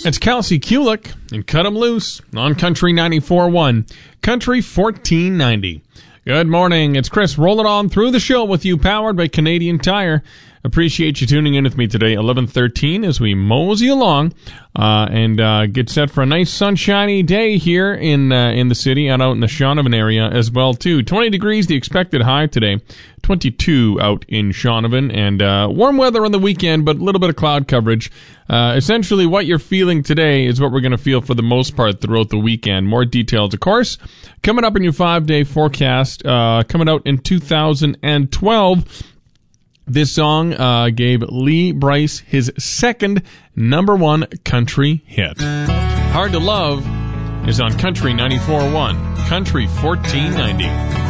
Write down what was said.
It's Kelsey Kulik and Cut 'em Loose on Country 94.1, Country 1490. Good morning. It's Chris rolling on through the show with you, powered by Canadian Tire. Appreciate you tuning in with me today, 11:13, as we mosey along and get set for a nice sunshiny day here in the city and out in the Shaunavon area as well, too. 20 degrees, the expected high today. 22 out in Shaunavon, and warm weather on the weekend, but a little bit of cloud coverage. Essentially, what you're feeling today is what we're going to feel for the most part throughout the weekend. More details, of course, coming up in your 5-day forecast, coming out in 2012. This song gave Lee Brice his second #1 country hit. Hard to Love is on Country 94.1, Country 1490.